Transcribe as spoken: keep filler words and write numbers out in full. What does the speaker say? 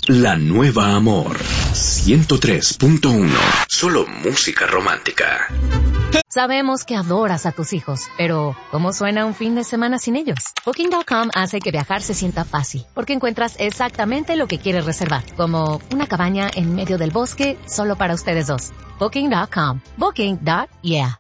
La nueva Amor ciento tres punto uno. Solo música romántica. Sabemos que adoras a tus hijos, pero ¿cómo suena un fin de semana sin ellos? Booking punto com hace que viajar se sienta fácil, porque encuentras exactamente lo que quieres reservar, como una cabaña en medio del bosque solo para ustedes dos. Booking punto com. Booking. Yeah.